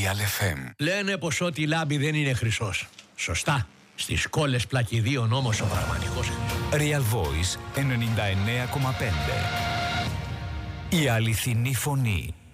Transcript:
Real FM. Λένε πως ό,τι λάμπει δεν είναι χρυσός. Σωστά. Στις κόλλες πλακιδίων όμως ο πραγματικός χρυσός. Real Voice 99,5. Η αληθινή φωνή.